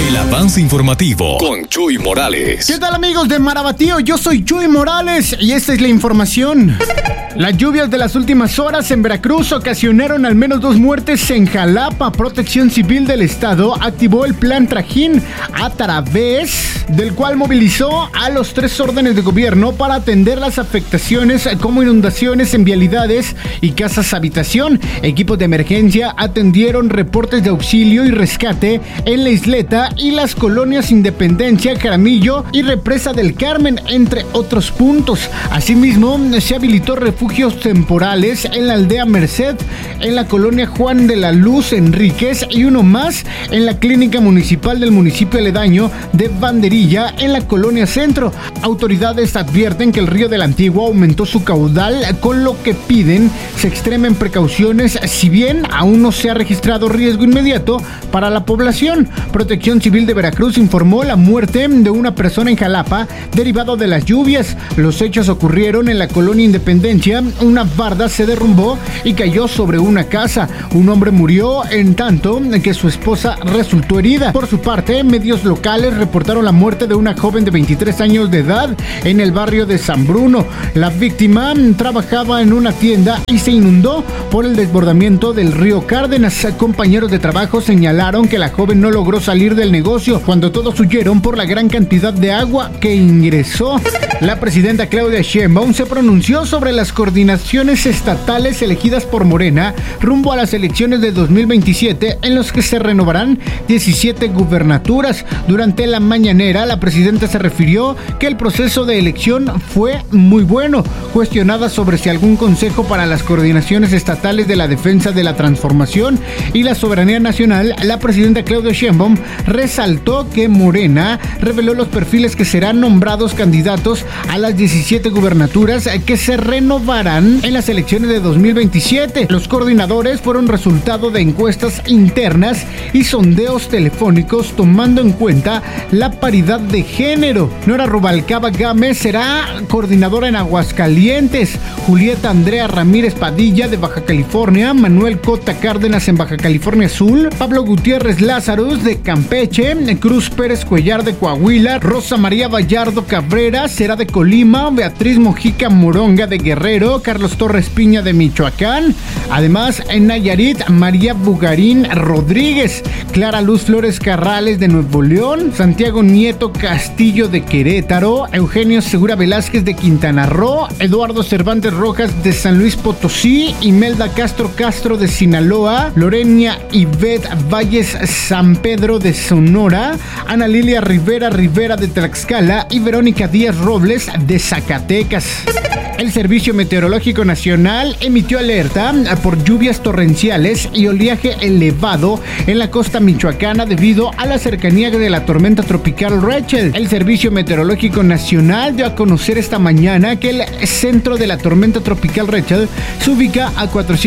El avance informativo con Chuy Morales. ¿Qué tal, amigos de Marabatío? Yo soy Chuy Morales y esta es la información. Las lluvias de las últimas horas en Veracruz ocasionaron al menos 2 muertes en Jalapa. Protección Civil del Estado activó el Plan Trajín a través del cual movilizó a los 3 órdenes de gobierno para atender las afectaciones como inundaciones en vialidades y casas habitación. Equipos de emergencia atendieron reportes de auxilio y rescate en La Isleta y las colonias Independencia, Jaramillo y Represa del Carmen, entre otros puntos. Asimismo, se habilitó refugios temporales en la aldea Merced, en la colonia Juan de la Luz Enríquez y uno más en la clínica municipal del municipio aledaño de Banderilla, en la colonia Centro. Autoridades advierten que el río de la Antigua aumentó su caudal, con lo que piden se extremen precauciones, si bien aún no se ha registrado riesgo inmediato para la población. Protección Civil de Veracruz informó la muerte de una persona en Jalapa derivado de las lluvias. Los hechos ocurrieron en la colonia Independencia. Una barda se derrumbó y cayó sobre una casa. Un hombre murió, en tanto que su esposa resultó herida. Por su parte, medios locales reportaron la muerte de una joven de 23 años de edad en el barrio de San Bruno. La víctima trabajaba en una tienda y se inundó por el desbordamiento del río Cárdenas. Compañeros de trabajo señalaron que la joven no logró salir del negocio cuando todos huyeron por la gran cantidad de agua que ingresó. La presidenta Claudia Sheinbaum se pronunció sobre las coordinaciones estatales elegidas por Morena rumbo a las elecciones de 2027, en los que se renovarán 17 gubernaturas. Durante la mañanera, la presidenta se refirió que el proceso de elección fue muy bueno. Cuestionada sobre si algún consejo para las coordinaciones estatales de la defensa de la transformación y la soberanía nacional, la presidenta Claudia Sheinbaum resaltó que Morena reveló los perfiles que serán nombrados candidatos a las 17 gubernaturas que se renovarán en las elecciones de 2027. Los coordinadores fueron resultado de encuestas internas y sondeos telefónicos, tomando en cuenta la paridad de género. Nora Rubalcaba Gámez será coordinadora en Aguascalientes, Julieta Andrea Ramírez Padilla de Baja California, Manuel Cota Cárdenas en Baja California Sur, Pablo Gutiérrez Lázaros de Campeche, Cruz Pérez Cuellar de Coahuila, Rosa María Vallardo Cabrera será de Colima, Beatriz Mojica Moronga de Guerrero, Carlos Torres Piña de Michoacán. Además, en Nayarit, María Bugarín Rodríguez, Clara Luz Flores Carrales de Nuevo León, Santiago Nieto Castillo de Querétaro, Eugenio Segura Velázquez de Quintana Roo, Eduardo Cervantes Rojas de San Luis Potosí, Imelda Castro de Sinaloa, Lorenia Ivette Valles San Pedro de Sonora, Ana Lilia Rivera de Tlaxcala y Verónica Díaz Robles de Zacatecas. El Servicio Meteorológico Nacional emitió alerta por lluvias torrenciales y oleaje elevado en la costa michoacana debido a la cercanía de la tormenta tropical Rachel. El Servicio Meteorológico Nacional dio a conocer esta mañana que el centro de la tormenta tropical Rachel se ubica a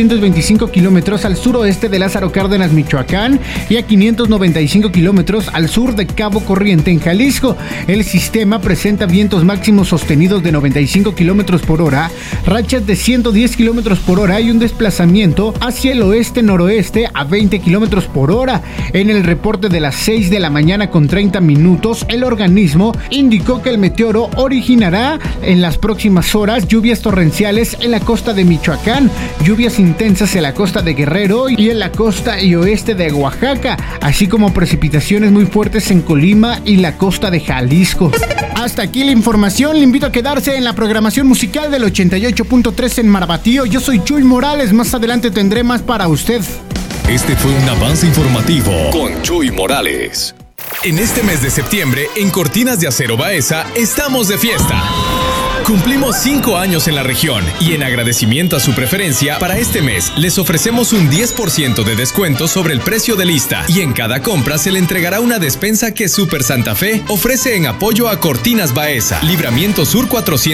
425 kilómetros al suroeste de Lázaro Cárdenas, Michoacán, y a 595 kilómetros al sur de Cabo Corriente, en Jalisco. El sistema presenta vientos máximos sostenidos de 95 kilómetros por hora, rachas de 110 kilómetros por hora y un desplazamiento hacia el oeste-noroeste a 20 kilómetros por hora. En el reporte de las 6 de la mañana con 30 minutos, el organismo indicó que el meteoro originará en las próximas horas lluvias torrenciales en la costa de Michoacán, lluvias intensas en la costa de Guerrero y en la costa y oeste de Oaxaca, así como precipitaciones muy fuertes en Colima y la costa de Jalisco. Hasta aquí la información. Le invito a quedarse en la programación musical del 88.3 en Marabatío. Yo soy Chuy Morales. Más adelante tendré más para usted. Este fue un avance informativo con Chuy Morales. En este mes de septiembre, en Cortinas de Acero Baeza, estamos de fiesta. Cumplimos 5 años en la región y en agradecimiento a su preferencia, para este mes les ofrecemos un 10% de descuento sobre el precio de lista y en cada compra se le entregará una despensa que Super Santa Fe ofrece en apoyo a Cortinas Baeza, Libramiento Sur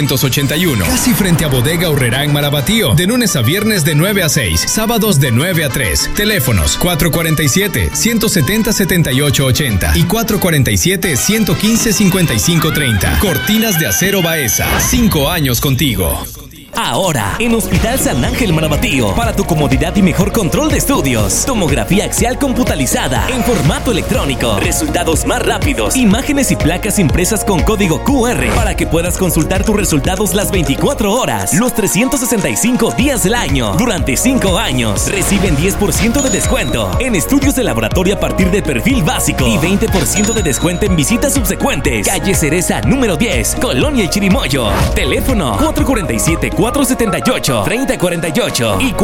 481, casi frente a Bodega Aurrerá en Marabatío, de lunes a viernes de 9 a 6, sábados de 9 a 3. Teléfonos 447-170-7880 y 447-115-5530. Cortinas de Acero Baeza, 5 años contigo. Ahora, en Hospital San Ángel Marabatío, para tu comodidad y mejor control de estudios. Tomografía axial computalizada en formato electrónico. Resultados más rápidos. Imágenes y placas impresas con código QR para que puedas consultar tus resultados las 24 horas, los 365 días del año. Durante 5 años, reciben 10% de descuento en estudios de laboratorio a partir de perfil básico y 20% de descuento en visitas subsecuentes. Calle Cereza número 10, Colonia El Chirimoyo. Teléfono 447-478-3048 y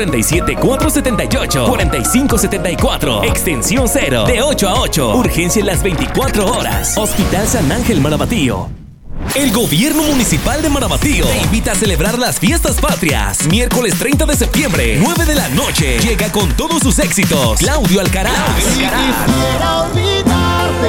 447-478-4574. Extensión 0, de 8 a 8. Urgencia en las 24 horas. Hospital San Ángel Marabatío. El gobierno municipal de Marabatío te invita a celebrar las fiestas patrias. Miércoles 30 de septiembre, 9 de la noche. Llega con todos sus éxitos Claudio Alcaraz. Quisiera olvidarte,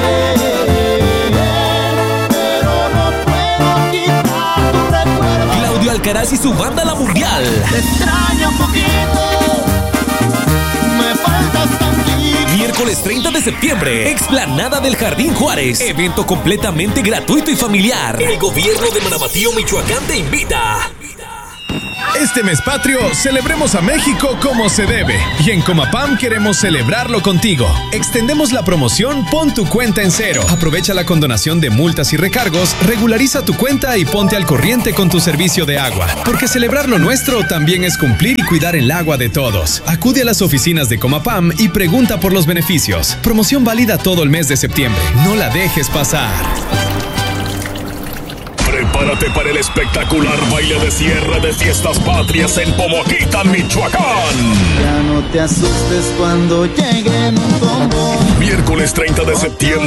pero no puedo quitar tu recuerdo. Claudio Alcaraz y su banda La Mundial. Te extraño un poquito, me faltas tantito. Miércoles 30 de septiembre, Explanada del Jardín Juárez. Evento completamente gratuito y familiar. El gobierno de Marabatío, Michoacán te invita. Este mes patrio, celebremos a México como se debe. Y en Comapam queremos celebrarlo contigo. Extendemos la promoción Pon tu cuenta en cero. Aprovecha la condonación de multas y recargos, regulariza tu cuenta y ponte al corriente con tu servicio de agua. Porque celebrar lo nuestro también es cumplir y cuidar el agua de todos. Acude a las oficinas de Comapam y pregunta por los beneficios. Promoción válida todo el mes de septiembre. No la dejes pasar. Prepárate para el espectacular baile de cierre de Fiestas Patrias en Pomoquita, Michoacán. Ya no te asustes cuando llegue un combo. Miércoles 30 de septiembre.